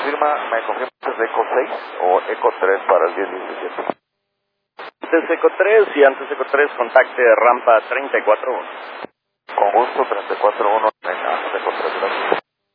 me confirma si es Eco 6 o Eco 3 para el 1017. Antes Eco 3 y antes Eco 3 contacte rampa 341. Con gusto, 341 en antes Eco 3, gracias.